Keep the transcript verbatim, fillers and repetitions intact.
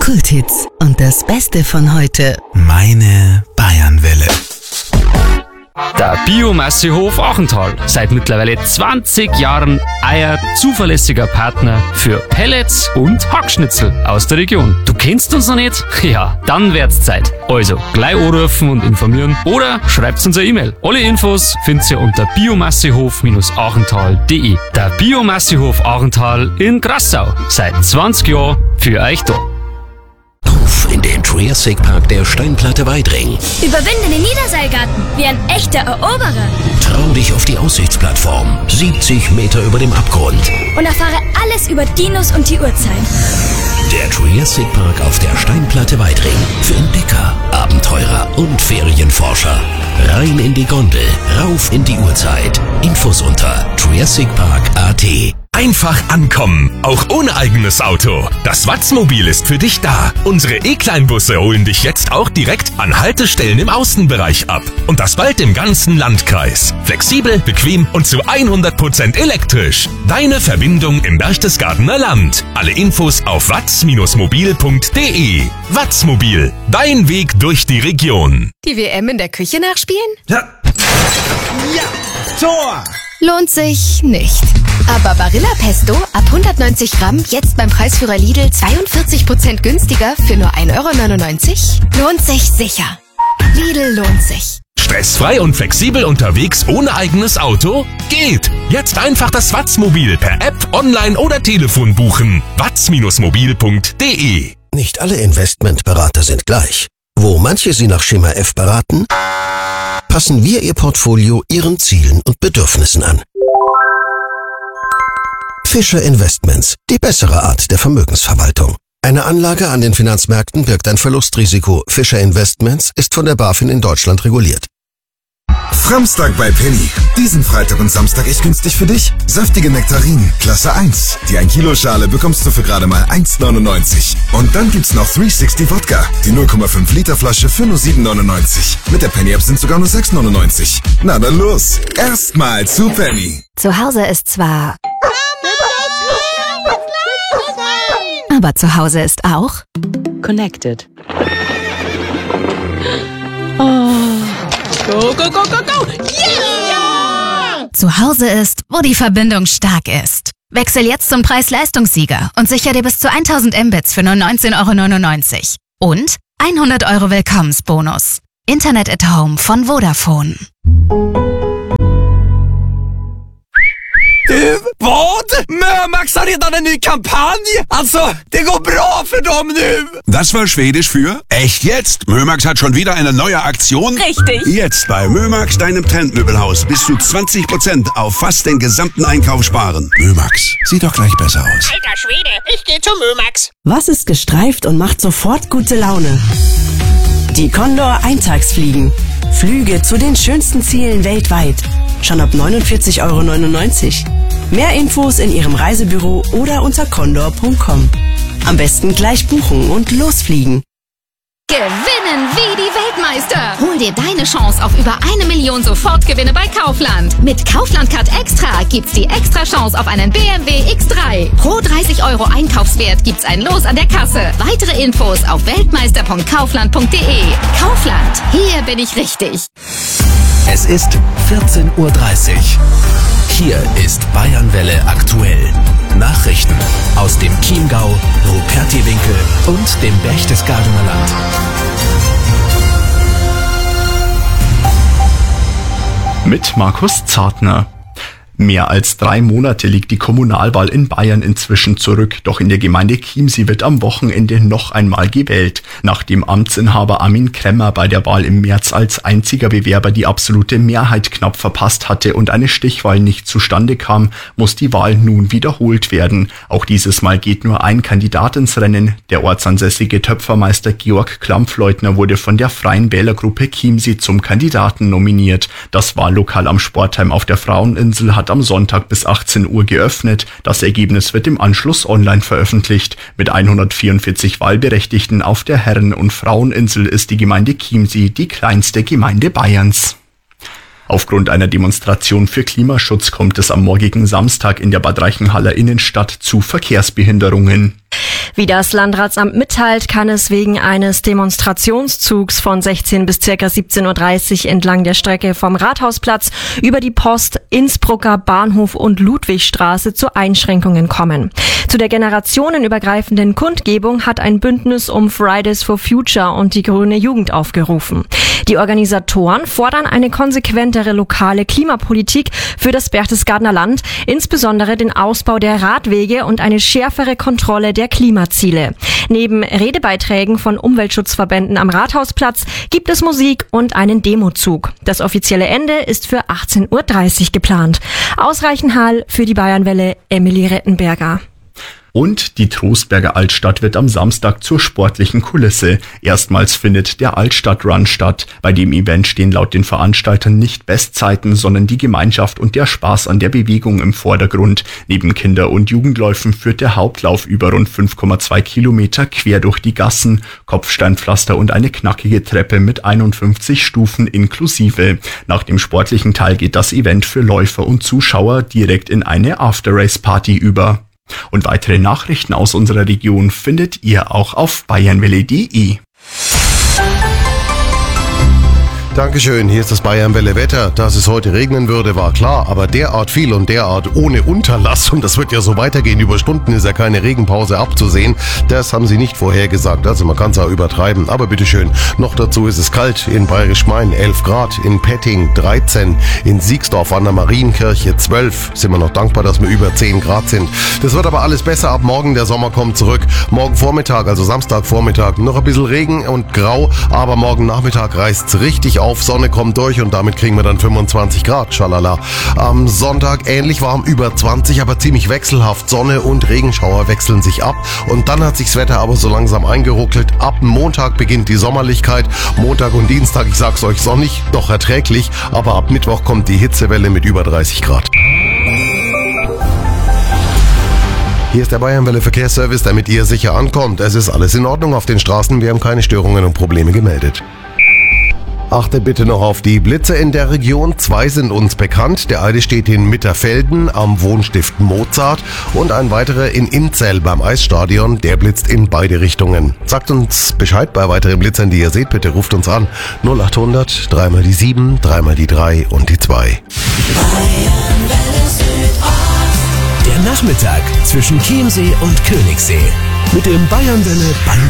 Kulthits und das Beste von heute. Meine Bayernwelle. Der Biomassehof Achental. Seit mittlerweile zwanzig Jahren euer zuverlässiger Partner für Pellets und Hackschnitzel aus der Region. Du kennst uns noch nicht? Ja, dann wird's Zeit. Also, gleich anrufen und informieren oder schreibt uns eine E-Mail. Alle Infos findet ihr unter biomassehof achental punkt de. Der Biomassehof Achental in Grassau. Seit zwanzig Jahren für euch da. Auf in den Triassic Park der Steinplatte Weidring. Überwinde den Niederseilgarten wie ein echter Eroberer. Trau dich auf die Aussichtsplattform, siebzig Meter über dem Abgrund. Und erfahre alles über Dinos und die Urzeit. Der Triassic Park auf der Steinplatte Weidring. Für Entdecker, Abenteurer und Ferienforscher. Rein in die Gondel, rauf in die Urzeit. Infos unter triassic park punkt a t. Einfach ankommen, auch ohne eigenes Auto. Das Watzmobil ist für dich da. Unsere E-Kleinbusse holen dich jetzt auch direkt an Haltestellen im Außenbereich ab. Und das bald im ganzen Landkreis. Flexibel, bequem und zu hundert Prozent elektrisch. Deine Verbindung im Berchtesgadener Land. Alle Infos auf watz mobil punkt de. Watzmobil, dein Weg durch die Region. Die W M in der Küche nachspielen? Ja. Ja. Tor! Lohnt sich nicht. Aber Barilla Pesto ab hundertneunzig Gramm jetzt beim Preisführer Lidl zweiundvierzig Prozent günstiger für nur ein Euro neunundneunzig? Lohnt sich sicher. Lidl lohnt sich. Stressfrei und flexibel unterwegs ohne eigenes Auto? Geht! Jetzt einfach das Watzmobil per App, online oder Telefon buchen. watz mobil punkt de. Nicht alle Investmentberater sind gleich. Wo manche Sie nach Schema F beraten, passen wir Ihr Portfolio Ihren Zielen und Bedürfnissen an. Fischer Investments, die bessere Art der Vermögensverwaltung. Eine Anlage an den Finanzmärkten birgt ein Verlustrisiko. Fischer Investments ist von der BaFin in Deutschland reguliert. Framstag bei Penny. Diesen Freitag und Samstag echt günstig für dich. Saftige Nektarinen, Klasse eins. Die ein Kilo Schale bekommst du für gerade mal eins neunundneunzig. Und dann gibt's noch dreihundertsechzig Wodka. Die null Komma fünf Liter Flasche für nur sieben neunundneunzig. Mit der Penny App sind sogar nur sechs neunundneunzig. Na dann los. Erstmal zu Penny. Zu Hause ist zwar... Aber zu Hause ist auch... Connected. Oh. Go, go, go, go, go! Yeah! Zu Hause ist, wo die Verbindung stark ist. Wechsel jetzt zum Preis-Leistungssieger und sicher dir bis zu tausend Mbits für nur neunzehn Euro neunundneunzig. Und hundert Euro Willkommensbonus. Internet at Home von Vodafone. Du, vad? Mömax har redan en ny kampanj! Alltså, det går bra för dem nu! Das war Schwedisch für echt jetzt. Mömax hat schon wieder eine neue Aktion. Richtig. Jetzt bei Mömax, deinem Trendmöbelhaus, bis zu zwanzig Prozent auf fast den gesamten Einkauf sparen. Mömax, sieht doch gleich besser aus. Alter Schwede, ich geh zu Mömax. Was ist gestreift und macht sofort gute Laune? Die Condor Eintagsfliegen. Flüge zu den schönsten Zielen weltweit. Schon ab neunundvierzig Euro neunundneunzig. Mehr Infos in Ihrem Reisebüro oder unter condor punkt com. Am besten gleich buchen und losfliegen. Gewinnen wie die Weltmeister. Hol dir deine Chance auf über eine Million Sofortgewinne bei Kaufland. Mit Kaufland Card Extra gibt's die extra Chance auf einen B M W X drei. Pro dreißig Euro Einkaufswert gibt's ein Los an der Kasse. Weitere Infos auf weltmeister punkt kaufland punkt de. Kaufland, hier bin ich richtig. Es ist vierzehn Uhr dreißig. Hier ist Bayernwelle aktuell. Nachrichten aus dem Chiemgau, Rupertiwinkel und dem Berchtesgadener Land. Mit Markus Zartner. Mehr als drei Monate liegt die Kommunalwahl in Bayern inzwischen zurück. Doch in der Gemeinde Chiemsee wird am Wochenende noch einmal gewählt. Nachdem Amtsinhaber Armin Kremmer bei der Wahl im März als einziger Bewerber die absolute Mehrheit knapp verpasst hatte und eine Stichwahl nicht zustande kam, muss die Wahl nun wiederholt werden. Auch dieses Mal geht nur ein Kandidat ins Rennen. Der ortsansässige Töpfermeister Georg Klampfleutner wurde von der Freien Wählergruppe Chiemsee zum Kandidaten nominiert. Das Wahllokal am Sportheim auf der Fraueninsel hat am Sonntag bis achtzehn Uhr geöffnet. Das Ergebnis wird im Anschluss online veröffentlicht. Mit hundertvierundvierzig Wahlberechtigten auf der Herren- und Fraueninsel ist die Gemeinde Chiemsee die kleinste Gemeinde Bayerns. Aufgrund einer Demonstration für Klimaschutz kommt es am morgigen Samstag in der Bad Reichenhaller Innenstadt zu Verkehrsbehinderungen. Wie das Landratsamt mitteilt, kann es wegen eines Demonstrationszugs von sechzehn bis ca. siebzehn Uhr dreißig entlang der Strecke vom Rathausplatz über die Post, Innsbrucker Bahnhof und Ludwigstraße zu Einschränkungen kommen. Zu der generationenübergreifenden Kundgebung hat ein Bündnis um Fridays for Future und die Grüne Jugend aufgerufen. Die Organisatoren fordern eine konsequentere lokale Klimapolitik für das Berchtesgadener Land, insbesondere den Ausbau der Radwege und eine schärfere Kontrolle der Klimaziele. Neben Redebeiträgen von Umweltschutzverbänden am Rathausplatz gibt es Musik und einen Demozug. Das offizielle Ende ist für achtzehn Uhr dreißig geplant. Aus Reichenhall für die Bayernwelle Emily Rettenberger. Und die Trostberger Altstadt wird am Samstag zur sportlichen Kulisse. Erstmals findet der Altstadt-Run statt. Bei dem Event stehen laut den Veranstaltern nicht Bestzeiten, sondern die Gemeinschaft und der Spaß an der Bewegung im Vordergrund. Neben Kinder- und Jugendläufen führt der Hauptlauf über rund fünf Komma zwei Kilometer quer durch die Gassen. Kopfsteinpflaster und eine knackige Treppe mit einundfünfzig Stufen inklusive. Nach dem sportlichen Teil geht das Event für Läufer und Zuschauer direkt in eine After-Race-Party über. Und weitere Nachrichten aus unserer Region findet ihr auch auf bayernwelle punkt de. Dankeschön, hier ist das Bayernwelle Wetter. Dass es heute regnen würde, war klar, aber derart viel und derart ohne Unterlass, und das wird ja so weitergehen, über Stunden ist ja keine Regenpause abzusehen, das haben sie nicht vorhergesagt, also man kann es auch übertreiben, aber bitteschön, noch dazu ist es kalt, in Bayerisch-Main elf Grad, in Petting dreizehn, in Siegsdorf an der Marienkirche zwölf, sind wir noch dankbar, dass wir über zehn Grad sind. Das wird aber alles besser ab morgen, der Sommer kommt zurück. Morgen Vormittag, also Samstagvormittag, noch ein bisschen Regen und grau, aber morgen Nachmittag reißt's richtig auf. Auf Sonne kommt durch und damit kriegen wir dann fünfundzwanzig Grad, schalala. Am Sonntag ähnlich warm, über zwanzig, aber ziemlich wechselhaft. Sonne und Regenschauer wechseln sich ab und dann hat sich das Wetter aber so langsam eingeruckelt. Ab Montag beginnt die Sommerlichkeit. Montag und Dienstag, ich sag's euch, sonnig, doch erträglich, aber ab Mittwoch kommt die Hitzewelle mit über dreißig Grad. Hier ist der Bayernwelle Verkehrsservice, damit ihr sicher ankommt. Es ist alles in Ordnung auf den Straßen, wir haben keine Störungen und Probleme gemeldet. Achtet bitte noch auf die Blitze in der Region. Zwei sind uns bekannt. Der eine steht in Mitterfelden am Wohnstift Mozart und ein weiterer in Inzell beim Eisstadion. Der blitzt in beide Richtungen. Sagt uns Bescheid bei weiteren Blitzern, die ihr seht. Bitte ruft uns an. null achthundert, dreimal die sieben, dreimal die drei und die zwei. Der Nachmittag zwischen Chiemsee und Königssee. Mit dem Bayernwelle Bayern